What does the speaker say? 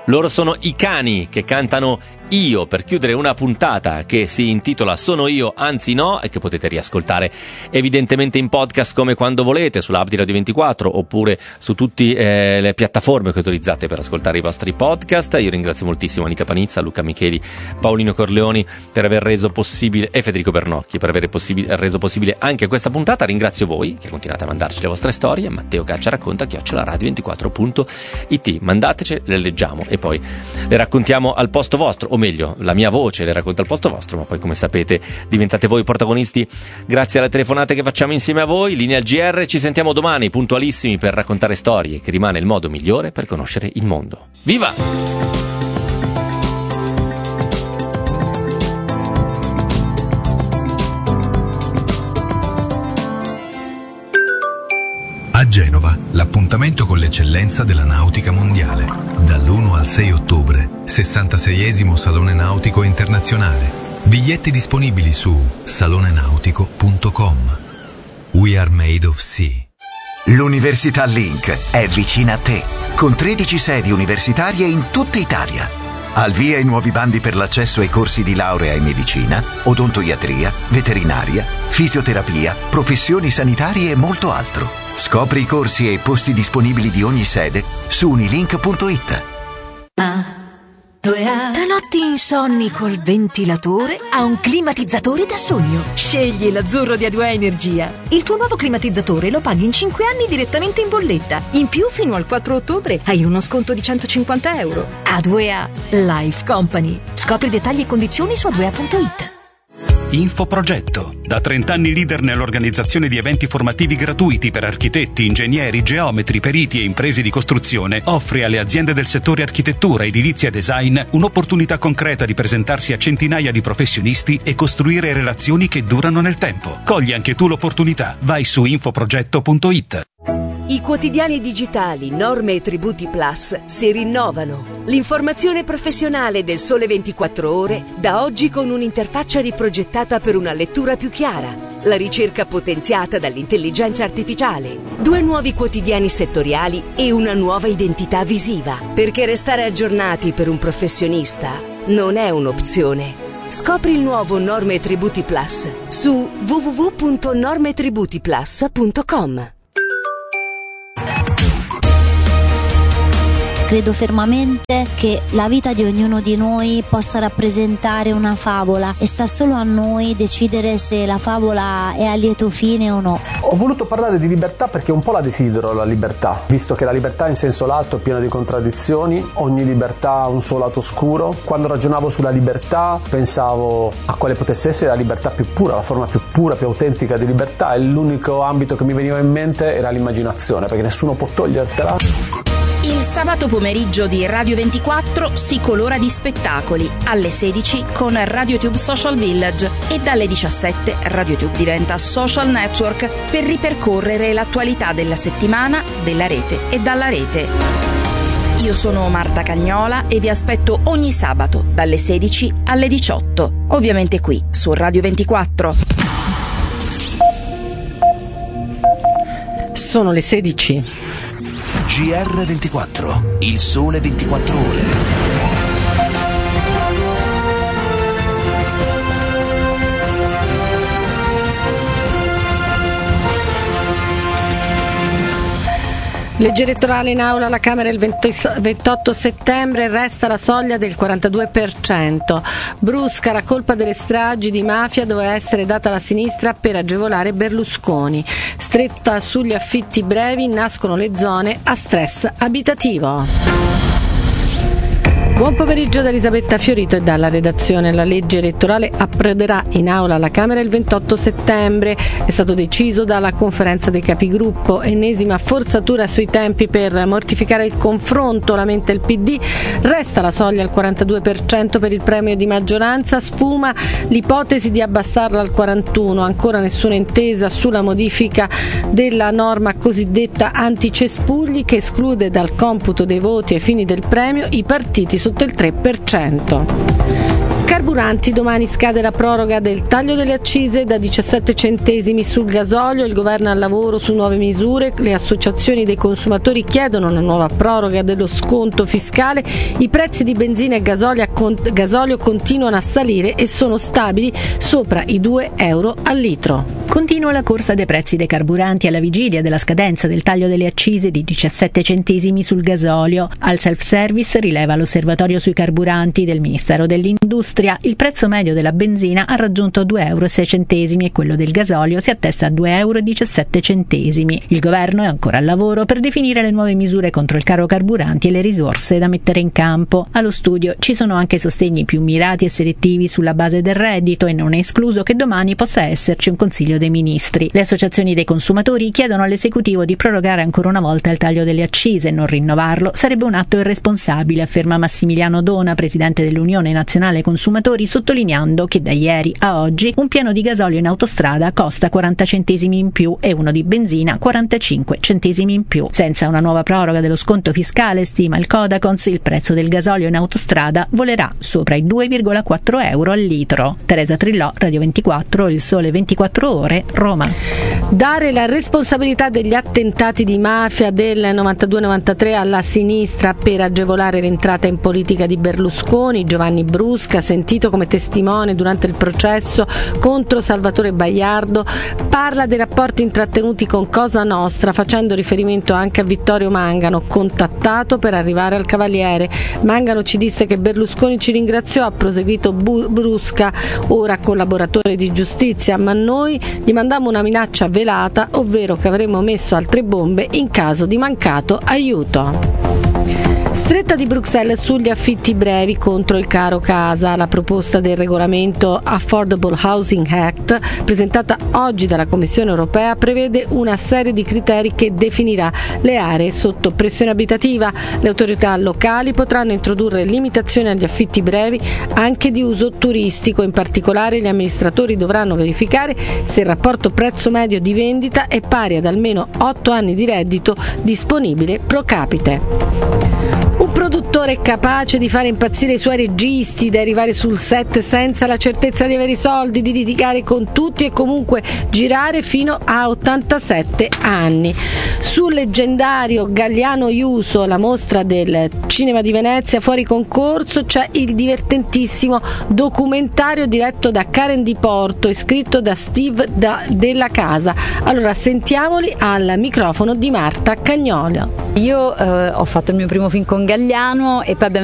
Loro sono i Cani, che cantano Io, per chiudere una puntata che si intitola Sono io, anzi no, e che potete riascoltare evidentemente in podcast come quando volete, sull'app di Radio 24 oppure su tutte le piattaforme che utilizzate per ascoltare i vostri podcast. Io ringrazio moltissimo Anita Panizza, Luca Micheli, Paolino Corleoni per aver reso possibile, e Federico Bernocchi per aver reso possibile anche questa puntata. Ringrazio voi che continuate a mandarci le vostre storie. Matteo Caccia racconta @radio24.it. Mandateci, le leggiamo e poi le raccontiamo al posto vostro, o meglio, la mia voce le racconta al posto vostro, ma poi, come sapete, diventate voi protagonisti grazie alle telefonate che facciamo insieme a voi. Linea al GR, ci sentiamo domani puntualissimi per raccontare storie, che rimane il modo migliore per conoscere il mondo. Viva! A Genova, l'appuntamento con l'eccellenza della nautica mondiale. Dall'1 al 6 ottobre, 66esimo Salone Nautico Internazionale. Biglietti disponibili su salonenautico.com. We are made of sea. L'Università Link è vicina a te, con 13 sedi universitarie in tutta Italia. Al via i nuovi bandi per l'accesso ai corsi di laurea in medicina, odontoiatria, veterinaria, fisioterapia, professioni sanitarie e molto altro. Scopri i corsi e i posti disponibili di ogni sede su unilink.it. Da notti insonni col ventilatore a un climatizzatore da sogno. Scegli l'azzurro di A2A Energia. Il tuo nuovo climatizzatore lo paghi in 5 anni direttamente in bolletta. In più, fino al 4 ottobre hai uno sconto di €150. A2A Life Company. Scopri dettagli e condizioni su A2A.it. Infoprogetto, da 30 anni leader nell'organizzazione di eventi formativi gratuiti per architetti, ingegneri, geometri, periti e imprese di costruzione, offre alle aziende del settore architettura, edilizia e design un'opportunità concreta di presentarsi a centinaia di professionisti e costruire relazioni che durano nel tempo. Cogli anche tu l'opportunità. Vai su infoprogetto.it. I quotidiani digitali Norme e Tributi Plus si rinnovano. L'informazione professionale del Sole 24 Ore da oggi con un'interfaccia riprogettata per una lettura più chiara. La ricerca potenziata dall'intelligenza artificiale. 2 nuovi quotidiani settoriali e una nuova identità visiva. Perché restare aggiornati per un professionista non è un'opzione. Scopri il nuovo Norme e Tributi Plus su www.normetributiplus.com. Credo fermamente che la vita di ognuno di noi possa rappresentare una favola e sta solo a noi decidere se la favola è a lieto fine o no. Ho voluto parlare di libertà perché un po' la desidero la libertà, visto che la libertà in senso lato è piena di contraddizioni, ogni libertà ha un suo lato oscuro. Quando ragionavo sulla libertà pensavo a quale potesse essere la libertà più pura, la forma più pura, più autentica di libertà, e l'unico ambito che mi veniva in mente era l'immaginazione, perché nessuno può togliertela. Il sabato pomeriggio di Radio 24 si colora di spettacoli alle 16 con RadioTube Social Village e dalle 17 RadioTube diventa social network per ripercorrere l'attualità della settimana, della rete e dalla rete. Io sono Marta Cagnola e vi aspetto ogni sabato dalle 16 alle 18, ovviamente qui su Radio 24. Sono le 16. GR24, il sole 24 ore. Legge elettorale in aula alla Camera il 28 settembre, resta la soglia del 42%. Brusca, la colpa delle stragi di mafia doveva essere data alla sinistra per agevolare Berlusconi. Stretta sugli affitti brevi, nascono le zone a stress abitativo. Buon pomeriggio da Elisabetta Fiorito e dalla redazione. La legge elettorale approderà in aula alla Camera il 28 settembre. È stato deciso dalla conferenza dei capigruppo. Ennesima forzatura sui tempi per mortificare il confronto, lamenta il PD. Resta la soglia al 42% per il premio di maggioranza. Sfuma l'ipotesi di abbassarla al 41%. Ancora nessuna intesa sulla modifica della norma cosiddetta anticespugli, che esclude dal computo dei voti ai fini del premio i partiti sotto il 3%. Carburanti, domani scade la proroga del taglio delle accise da 17 centesimi sul gasolio, il governo è al lavoro su nuove misure, le associazioni dei consumatori chiedono una nuova proroga dello sconto fiscale, i prezzi di benzina e gasolio continuano a salire e sono stabili sopra i 2 euro al litro. Continua la corsa dei prezzi dei carburanti alla vigilia della scadenza del taglio delle accise di 17 centesimi sul gasolio. Al self-service, rileva l'osservatorio sui carburanti del Ministero dell'Industria, il prezzo medio della benzina ha raggiunto 2,06 euro e quello del gasolio si attesta a 2,17 euro. Il governo è ancora al lavoro per definire le nuove misure contro il caro carburanti e le risorse da mettere in campo. Allo studio ci sono anche sostegni più mirati e selettivi sulla base del reddito e non è escluso che domani possa esserci un Consiglio dei Ministri. Le associazioni dei consumatori chiedono all'esecutivo di prorogare ancora una volta il taglio delle accise, non rinnovarlo sarebbe un atto irresponsabile, afferma Massimiliano Dona, presidente dell'Unione Nazionale Consumatori, sottolineando che da ieri a oggi un pieno di gasolio in autostrada costa 40 centesimi in più e uno di benzina 45 centesimi in più. Senza una nuova proroga dello sconto fiscale, stima il Codacons, il prezzo del gasolio in autostrada volerà sopra i 2,4 euro al litro. Teresa Trillò, Radio 24, Il Sole 24 Ore, Roma. Dare la responsabilità degli attentati di mafia del 92-93 alla sinistra per agevolare l'entrata in politica di Berlusconi. Giovanni Brusca, sentito come testimone durante il processo contro Salvatore Baiardo, parla dei rapporti intrattenuti con Cosa Nostra, facendo riferimento anche a Vittorio Mangano, contattato per arrivare al Cavaliere. Mangano ci disse che Berlusconi ci ringraziò, ha proseguito Brusca, ora collaboratore di giustizia, ma noi gli mandammo una minaccia velata, ovvero che avremmo messo altre bombe in caso di mancato aiuto. Stretta di Bruxelles sugli affitti brevi contro il caro casa. La proposta del regolamento Affordable Housing Act, presentata oggi dalla Commissione europea, prevede una serie di criteri che definirà le aree sotto pressione abitativa. Le autorità locali potranno introdurre limitazioni agli affitti brevi anche di uso turistico. In particolare, gli amministratori dovranno verificare se il rapporto prezzo medio di vendita è pari ad almeno 8 anni di reddito disponibile pro capite. Un produttore capace di fare impazzire i suoi registi, di arrivare sul set senza la certezza di avere i soldi, di litigare con tutti e comunque girare fino a 87 anni. Sul leggendario Galliano Iuso, la mostra del Cinema di Venezia fuori concorso, c'è il divertentissimo documentario diretto da Karen Di Porto e scritto da Steve Della Casa. Allora sentiamoli al microfono di Marta Cagnolo. Io ho fatto il mio primo film con Galliano e poi abbiamo